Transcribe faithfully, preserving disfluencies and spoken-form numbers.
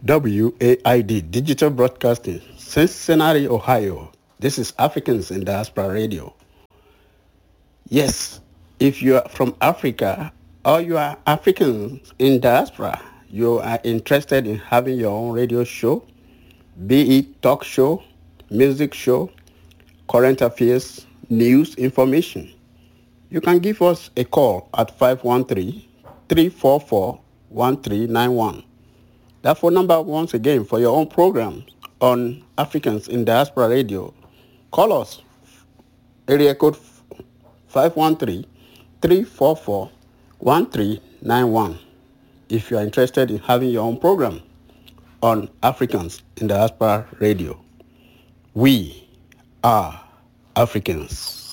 W A I D, Digital Broadcasting, Cincinnati, Ohio. This is Africans in Diaspora Radio. Yes, if you are from Africa or you are Africans in diaspora, you are interested in having your own radio show, be it talk show, music show, current affairs, news, information. You can give us a call at five one three, three four four, one three nine one. That phone number, once again, for your own programs on Africans in Diaspora Radio. Call us, area code five one three, three four four, one three nine one, if you are interested in having your own program on Africans in Diaspora Radio. We are Africans.